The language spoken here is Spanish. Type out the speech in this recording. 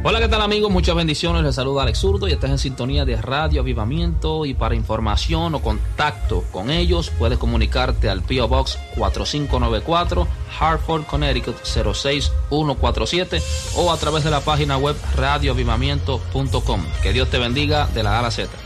Hola, ¿qué tal amigos? Muchas bendiciones, les saluda Alex Zurdo y estás en sintonía de Radio Avivamiento. Y para información o contacto con ellos puedes comunicarte al P.O. Box 4594 Hartford, Connecticut 06147 o a través de la página web radioavivamiento.com. Que Dios te bendiga de la A a la Z.